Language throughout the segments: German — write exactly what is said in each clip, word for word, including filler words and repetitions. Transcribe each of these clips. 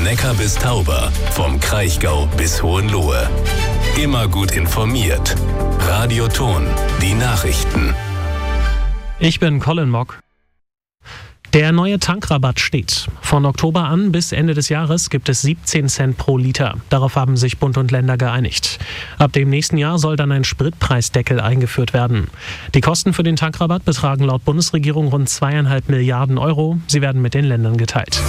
Neckar bis Tauber, vom Kraichgau bis Hohenlohe. Immer gut informiert. Radio Thon, die Nachrichten. Ich bin Colin Mock. Der neue Tankrabatt steht. Von Oktober an bis Ende des Jahres gibt es siebzehn Cent pro Liter. Darauf haben sich Bund und Länder geeinigt. Ab dem nächsten Jahr soll dann ein Spritpreisdeckel eingeführt werden. Die Kosten für den Tankrabatt betragen laut Bundesregierung rund zweieinhalb Milliarden Euro. Sie werden mit den Ländern geteilt.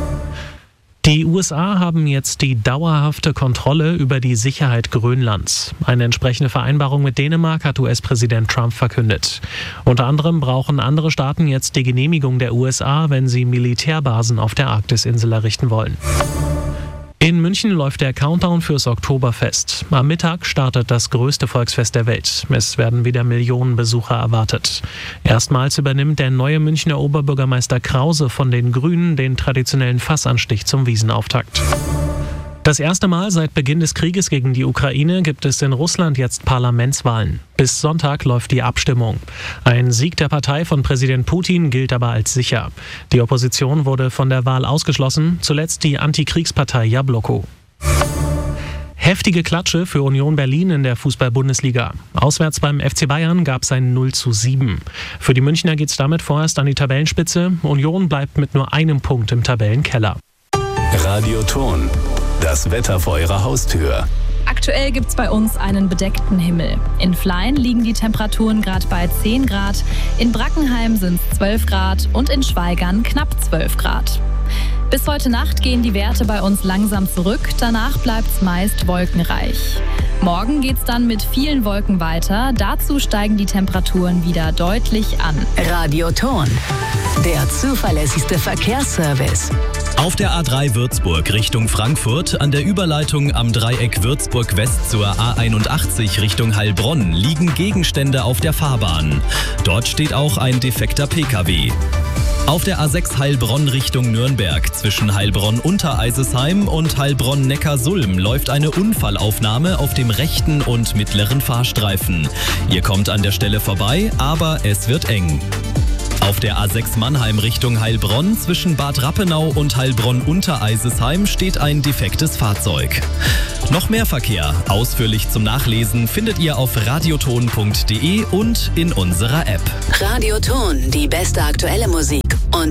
Die U S A haben jetzt die dauerhafte Kontrolle über die Sicherheit Grönlands. Eine entsprechende Vereinbarung mit Dänemark hat U S-Präsident Trump verkündet. Unter anderem brauchen andere Staaten jetzt die Genehmigung der U S A, wenn sie Militärbasen auf der Arktisinsel errichten wollen. In München läuft der Countdown fürs Oktoberfest. Am Mittag startet das größte Volksfest der Welt. Es werden wieder Millionen Besucher erwartet. Erstmals übernimmt der neue Münchner Oberbürgermeister Krause von den Grünen den traditionellen Fassanstich zum Wiesenauftakt. Das erste Mal seit Beginn des Krieges gegen die Ukraine gibt es in Russland jetzt Parlamentswahlen. Bis Sonntag läuft die Abstimmung. Ein Sieg der Partei von Präsident Putin gilt aber als sicher. Die Opposition wurde von der Wahl ausgeschlossen, zuletzt die Antikriegspartei Jabloko. Heftige Klatsche für Union Berlin in der Fußball-Bundesliga. Auswärts beim F C Bayern gab es ein null zu sieben. Für die Münchner geht es damit vorerst an die Tabellenspitze. Union bleibt mit nur einem Punkt im Tabellenkeller. Radio Thon. Das Wetter vor Ihrer Haustür. Aktuell gibt es bei uns einen bedeckten Himmel. In Flein liegen die Temperaturen gerade bei zehn Grad, in Brackenheim sind es zwölf Grad und in Schweigern knapp zwölf Grad. Bis heute Nacht gehen die Werte bei uns langsam zurück, danach bleibt es meist wolkenreich. Morgen geht es dann mit vielen Wolken weiter, dazu steigen die Temperaturen wieder deutlich an. Radio Thon, der zuverlässigste Verkehrsservice. Auf der A drei Würzburg Richtung Frankfurt, an der Überleitung am Dreieck Würzburg West zur A einundachtzig Richtung Heilbronn liegen Gegenstände auf der Fahrbahn. Dort steht auch ein defekter P K W. Auf der A sechs Heilbronn Richtung Nürnberg zwischen Heilbronn-Untereisesheim und Heilbronn-Neckarsulm läuft eine Unfallaufnahme auf dem rechten und mittleren Fahrstreifen. Ihr kommt an der Stelle vorbei, aber es wird eng. Auf der A sechs Mannheim Richtung Heilbronn zwischen Bad Rappenau und Heilbronn-Untereisesheim steht ein defektes Fahrzeug. Noch mehr Verkehr, ausführlich zum Nachlesen, findet ihr auf radioton punkt de und in unserer App. Radio Thon, die beste aktuelle Musik und